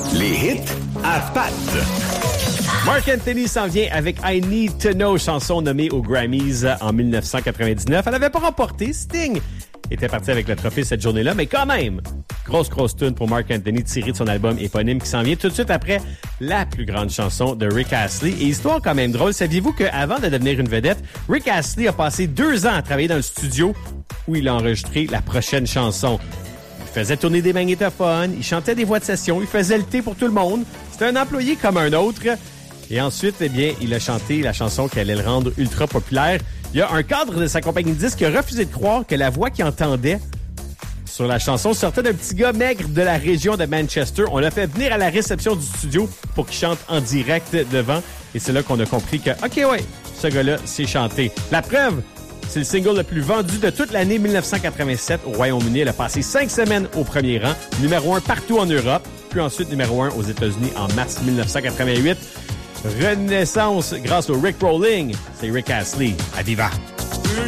Les hits à Pat. Marc Anthony s'en vient avec I Need to Know, chanson nommée aux Grammys en 1999. Elle n'avait pas remporté. Sting était parti avec le trophée cette journée-là, mais quand même, grosse tune pour Marc Anthony tirée de son album éponyme qui s'en vient tout de suite après la plus grande chanson de Rick Astley. Et histoire quand même drôle, saviez-vous qu'avant de devenir une vedette, Rick Astley a passé 2 ans à travailler dans le studio où il a enregistré la prochaine chanson. Il faisait tourner des magnétophones, il chantait des voix de session, il faisait le thé pour tout le monde. C'était un employé comme un autre. Et ensuite, eh bien, il a chanté la chanson qui allait le rendre ultra populaire. Il y a un cadre de sa compagnie de disques qui a refusé de croire que la voix qu'il entendait sur la chanson sortait d'un petit gars maigre de la région de Manchester. On l'a fait venir à la réception du studio pour qu'il chante en direct devant. Et c'est là qu'on a compris que, OK, ouais, ce gars-là sait chanter. La preuve, c'est le single le plus vendu de toute l'année 1987 au Royaume-Uni. Elle a passé 5 semaines au premier rang, numéro 1 partout en Europe, puis ensuite numéro 1 aux États-Unis en mars 1988. Renaissance grâce au Rick Rolling, c'est Rick Astley. À Viva!